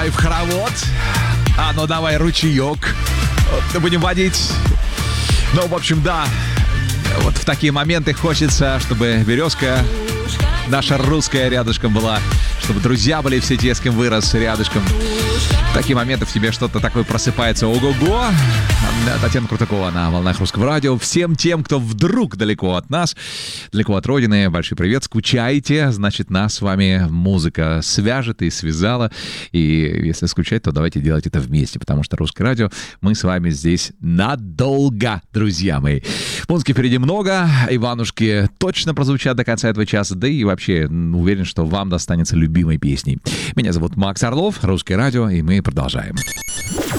В хоровод. А, ну давай ручеек. Вот, будем водить. Ну, в общем, да. Вот в такие моменты хочется, чтобы березка наша русская рядышком была. Чтобы друзья были все те, с кем вырос рядышком. В такие моменты в тебе что-то такое просыпается. Ого-го! Татьяна Крутакова на волнах Русского радио. Всем тем, кто вдруг далеко от нас, далеко от родины, большой привет. Скучайте, значит, нас с вами музыка свяжет и связала. И если скучать, то давайте делать это вместе, потому что Русское радио, мы с вами здесь надолго, друзья мои. Музыки впереди много, Иванушки точно прозвучат до конца этого часа, да и вообще уверен, что вам достанется любимой песней. Меня зовут Макс Орлов, Русское радио, и мы продолжаем.